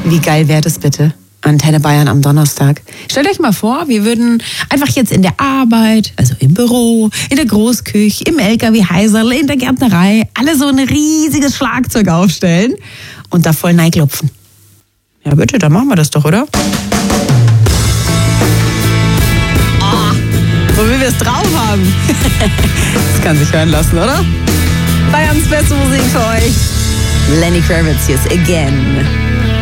Wie geil wäre das bitte? Antenne Bayern am Donnerstag. Stellt euch mal vor, wir würden einfach jetzt in der Arbeit, also im Büro, in der Großküche, im LKW-Heiserl, in der Gärtnerei, alle so ein riesiges Schlagzeug aufstellen und da voll reinklopfen. Ja bitte, dann machen wir das doch, oder? So wie wir es drauf haben. Das kann sich hören lassen, oder? Bayerns beste Musik für euch. Lenny Kravitz, hier ist Again.